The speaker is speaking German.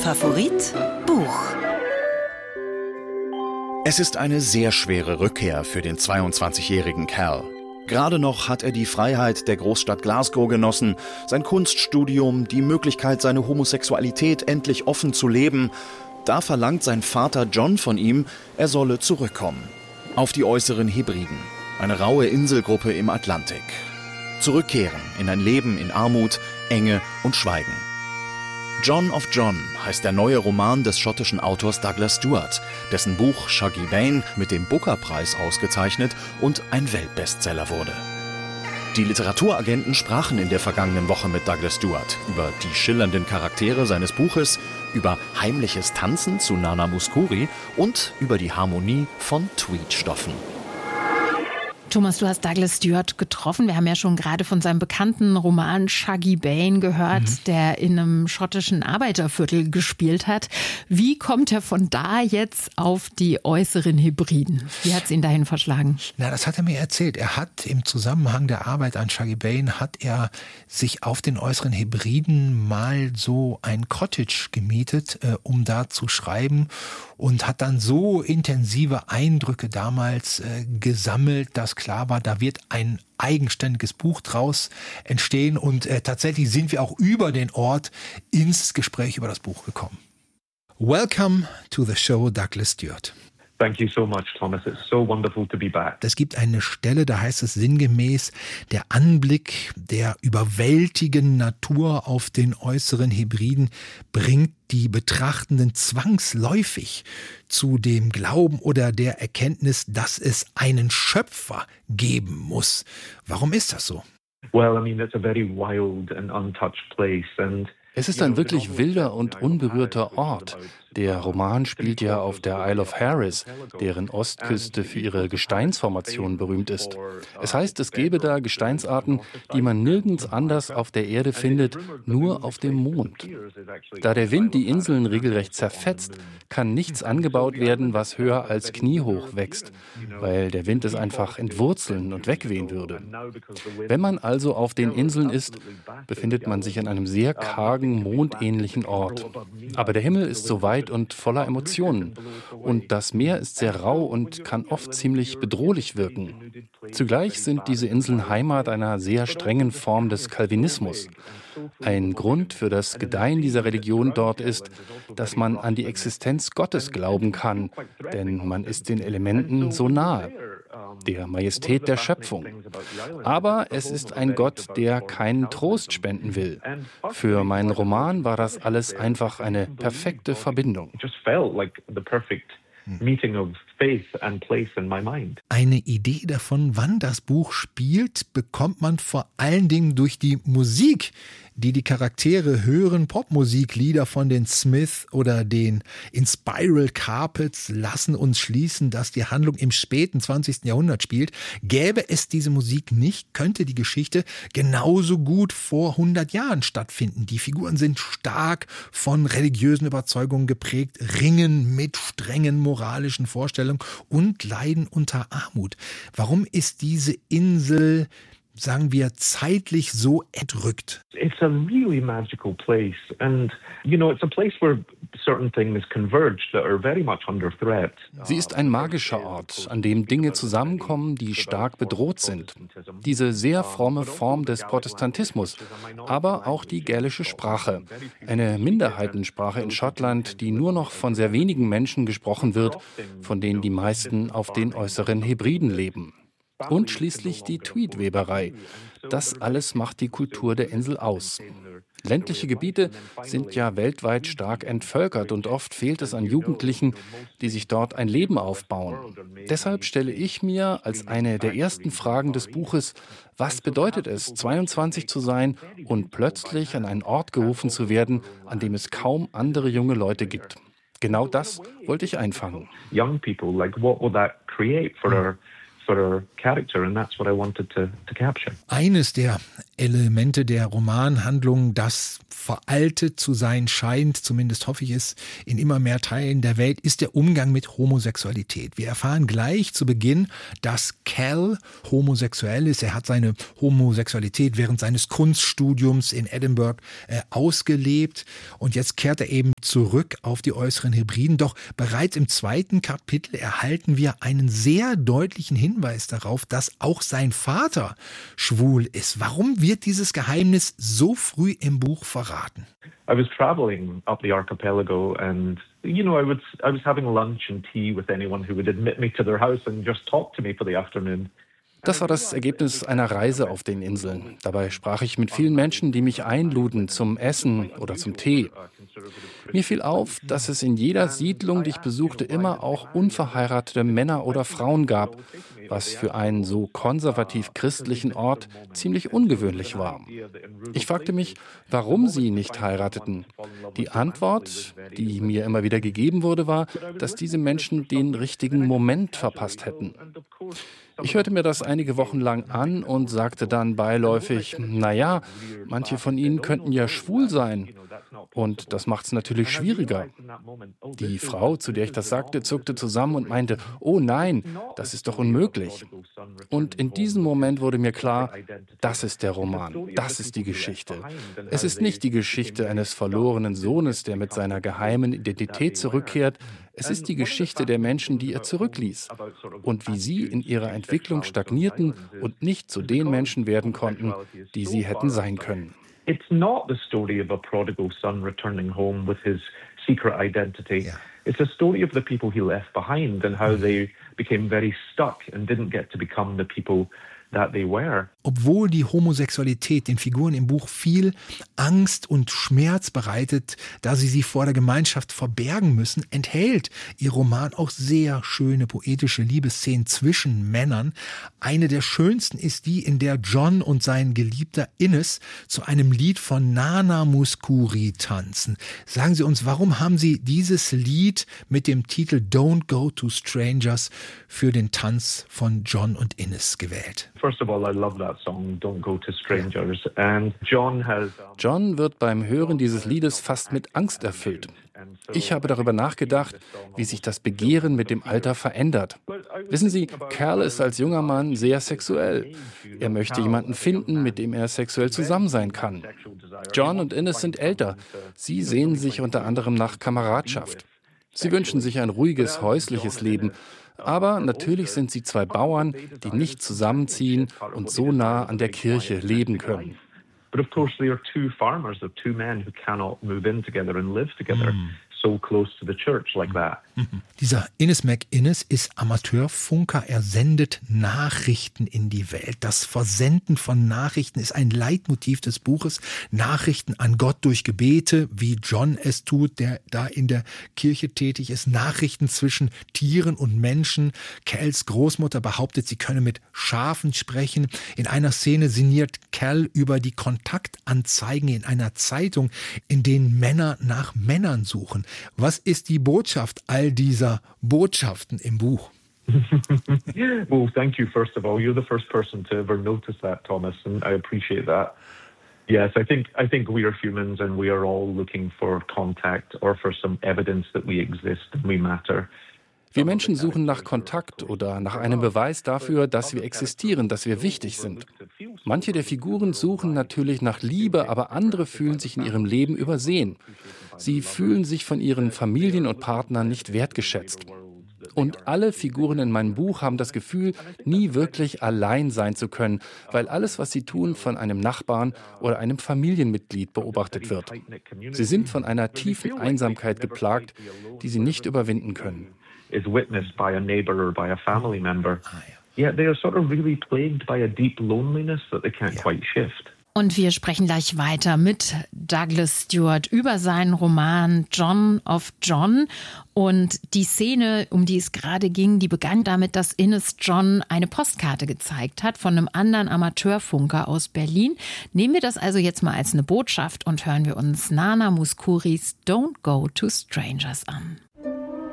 Favorit Buch. Es ist eine sehr schwere Rückkehr für den 22-jährigen Cal. Gerade noch hat er die Freiheit der Großstadt Glasgow genossen, sein Kunststudium, die Möglichkeit, seine Homosexualität endlich offen zu leben. Da verlangt sein Vater John von ihm, er solle zurückkommen. Auf die äußeren Hebriden, eine raue Inselgruppe im Atlantik. Zurückkehren in ein Leben in Armut, Enge und Schweigen. John of John heißt der neue Roman des schottischen Autors Douglas Stuart, dessen Buch Shuggie Bain mit dem Booker-Preis ausgezeichnet und ein Weltbestseller wurde. Die Literaturagenten sprachen in der vergangenen Woche mit Douglas Stuart über die schillernden Charaktere seines Buches, über heimliches Tanzen zu Nana Mouskouri und über die Harmonie von Tweedstoffen. Thomas, du hast Douglas Stuart getroffen. Wir haben ja schon gerade von seinem bekannten Roman Shuggie Bain gehört, der in einem schottischen Arbeiterviertel gespielt hat. Wie kommt er von da jetzt auf die äußeren Hebriden? Wie hat es ihn dahin verschlagen? Na, das hat er mir erzählt. Er hat im Zusammenhang der Arbeit an Shuggie Bain, hat er sich auf den äußeren Hebriden mal so ein Cottage gemietet, um da zu schreiben, und hat dann so intensive Eindrücke damals gesammelt, dass klar war, da wird ein eigenständiges Buch draus entstehen, und tatsächlich sind wir auch über den Ort ins Gespräch über das Buch gekommen. Welcome to the show, Douglas Stuart. Thank you so much, Thomas. It's so wonderful to be back. Es gibt eine Stelle, da heißt es sinngemäß, der Anblick der überwältigenden Natur auf den äußeren Hebriden bringt die Betrachtenden zwangsläufig zu dem Glauben oder der Erkenntnis, dass es einen Schöpfer geben muss. Warum ist das so? Well, I mean, it's a very wild and untouched place, and es ist ein wirklich wilder und unberührter Ort. Der Roman spielt ja auf der Isle of Harris, deren Ostküste für ihre Gesteinsformation berühmt ist. Es heißt, es gebe da Gesteinsarten, die man nirgends anders auf der Erde findet, nur auf dem Mond. Da der Wind die Inseln regelrecht zerfetzt, kann nichts angebaut werden, was höher als kniehoch wächst, weil der Wind es einfach entwurzeln und wegwehen würde. Wenn man also auf den Inseln ist, befindet man sich an einem sehr kargen, mondähnlichen Ort. Aber der Himmel ist so weit und voller Emotionen. Und das Meer ist sehr rau und kann oft ziemlich bedrohlich wirken. Zugleich sind diese Inseln Heimat einer sehr strengen Form des Calvinismus. Ein Grund für das Gedeihen dieser Religion dort ist, dass man an die Existenz Gottes glauben kann, denn man ist den Elementen so nahe, der Majestät der Schöpfung. Aber es ist ein Gott, der keinen Trost spenden will. Für meinen Roman war das alles einfach eine perfekte Verbindung. Eine Idee davon, wann das Buch spielt, bekommt man vor allen Dingen durch die Musik, die die Charaktere hören. Popmusiklieder von den Smiths oder den Inspiral Carpets lassen uns schließen, dass die Handlung im späten 20. Jahrhundert spielt. Gäbe es diese Musik nicht, könnte die Geschichte genauso gut vor 100 Jahren stattfinden. Die Figuren sind stark von religiösen Überzeugungen geprägt, ringen mit strengen moralischen Vorstellungen und leiden unter Armut. Warum ist diese Insel, sagen wir, zeitlich so entrückt? It's a really magical place, and it's a place where certain things converge that are very much under threat. Sie ist ein magischer Ort, an dem Dinge zusammenkommen, die stark bedroht sind. Diese sehr fromme Form des Protestantismus, aber auch die gälische Sprache, eine Minderheitensprache in Schottland, die nur noch von sehr wenigen Menschen gesprochen wird, von denen die meisten auf den äußeren Hebriden leben. Und schließlich die Tweedweberei. Das alles macht die Kultur der Insel aus. Ländliche Gebiete sind ja weltweit stark entvölkert und oft fehlt es an Jugendlichen, die sich dort ein Leben aufbauen. Deshalb stelle ich mir als eine der ersten Fragen des Buches, was bedeutet es, 22 zu sein und plötzlich an einen Ort gerufen zu werden, an dem es kaum andere junge Leute gibt. Genau das wollte ich einfangen. Young people, like what will that create for our character, and that's what I wanted to capture. Eines der Elemente der Romanhandlung, das veraltet zu sein scheint, zumindest hoffe ich es, in immer mehr Teilen der Welt, ist der Umgang mit Homosexualität. Wir erfahren gleich zu Beginn, dass Cal homosexuell ist. Er hat seine Homosexualität während seines Kunststudiums in Edinburgh ausgelebt, und jetzt kehrt er eben zurück auf die äußeren Hebriden. Doch bereits im 2. Kapitel erhalten wir einen sehr deutlichen Hinweis darauf, dass auch sein Vater schwul ist. Warum wird dieses Geheimnis so früh im Buch verraten? I was traveling up the archipelago and, I was having lunch and tea with anyone who would admit me to their house and just talk to me for the afternoon. Das war das Ergebnis einer Reise auf den Inseln. Dabei sprach ich mit vielen Menschen, die mich einluden zum Essen oder zum Tee. Mir fiel auf, dass es in jeder Siedlung, die ich besuchte, immer auch unverheiratete Männer oder Frauen gab, was für einen so konservativ-christlichen Ort ziemlich ungewöhnlich war. Ich fragte mich, warum sie nicht heirateten. Die Antwort, die mir immer wieder gegeben wurde, war, dass diese Menschen den richtigen Moment verpasst hätten. Ich hörte mir das einige Wochen lang an und sagte dann beiläufig, naja, manche von ihnen könnten ja schwul sein. Und das macht es natürlich schwieriger. Die Frau, zu der ich das sagte, zuckte zusammen und meinte, oh nein, das ist doch unmöglich. Und in diesem Moment wurde mir klar, das ist der Roman, das ist die Geschichte. Es ist nicht die Geschichte eines verlorenen Sohnes, der mit seiner geheimen Identität zurückkehrt. Es ist die Geschichte der Menschen, die er zurückließ und wie sie in ihrer Entwicklung stagnierten und nicht zu den Menschen werden konnten, die sie hätten sein können. It's not the story of a prodigal son returning home with his secret identity. Yeah. It's a story of the people he left behind and how they became very stuck and didn't get to become the people that they were. Obwohl die Homosexualität den Figuren im Buch viel Angst und Schmerz bereitet, da sie vor der Gemeinschaft verbergen müssen, enthält ihr Roman auch sehr schöne poetische Liebesszenen zwischen Männern. Eine der schönsten ist die, in der John und sein Geliebter Innes zu einem Lied von Nana Mouskouri tanzen. Sagen Sie uns, warum haben Sie dieses Lied mit dem Titel Don't Go to Strangers für den Tanz von John und Innes gewählt? First of all, I love that song, Don't Go to Strangers. And John wird beim Hören dieses Liedes fast mit Angst erfüllt. Ich habe darüber nachgedacht, wie sich das Begehren mit dem Alter verändert. Wissen Sie, Cal ist als junger Mann sehr sexuell. Er möchte jemanden finden, mit dem er sexuell zusammen sein kann. John und Innes sind älter. Sie sehnen sich unter anderem nach Kameradschaft. Sie wünschen sich ein ruhiges, häusliches Leben. Aber natürlich sind sie zwei Bauern, die nicht zusammenziehen und so nah an der Kirche leben können. But of course, they are two farmers, they're two men who cannot move in together and live together so close to the church like that. Dieser Innes McInnes ist Amateurfunker. Er sendet Nachrichten in die Welt. Das Versenden von Nachrichten ist ein Leitmotiv des Buches. Nachrichten an Gott durch Gebete, wie John es tut, der da in der Kirche tätig ist. Nachrichten zwischen Tieren und Menschen. Cals Großmutter behauptet, sie könne mit Schafen sprechen. In einer Szene sinniert Cal über die Kontaktanzeigen in einer Zeitung, in denen Männer nach Männern suchen. Was ist die Botschaft all dieser Botschaften im Buch? Well, thank you, first of all. You're the first person to ever notice that, Thomas, and I appreciate that. Yes, I think we are humans and we are all looking for contact or for some evidence that we exist and we matter. Wir Menschen suchen nach Kontakt oder nach einem Beweis dafür, dass wir existieren, dass wir wichtig sind. Manche der Figuren suchen natürlich nach Liebe, aber andere fühlen sich in ihrem Leben übersehen. Sie fühlen sich von ihren Familien und Partnern nicht wertgeschätzt. Und alle Figuren in meinem Buch haben das Gefühl, nie wirklich allein sein zu können, weil alles, was sie tun, von einem Nachbarn oder einem Familienmitglied beobachtet wird. Sie sind von einer tiefen Einsamkeit geplagt, die sie nicht überwinden können. Is witnessed by a neighbor or by a family member. Yet they are sort of really plagued by a deep loneliness that they can't quite shift. Und wir sprechen gleich weiter mit Douglas Stewart über seinen Roman John of John. Und die Szene, um die es gerade ging, die begann damit, dass Innes John eine Postkarte gezeigt hat von einem anderen Amateurfunker aus Berlin. Nehmen wir das also jetzt mal als eine Botschaft und hören wir uns Nana Mouskouris Don't Go to Strangers an.